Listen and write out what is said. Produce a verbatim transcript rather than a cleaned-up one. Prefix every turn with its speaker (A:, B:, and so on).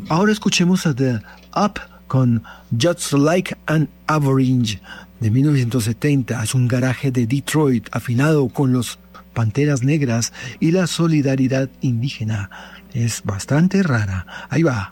A: Ahora escuchemos a The Up con Just Like an Average de mil novecientos setenta. Es un garaje de Detroit afinado con los Panteras Negras y la solidaridad indígena. Es bastante rara. Ahí va.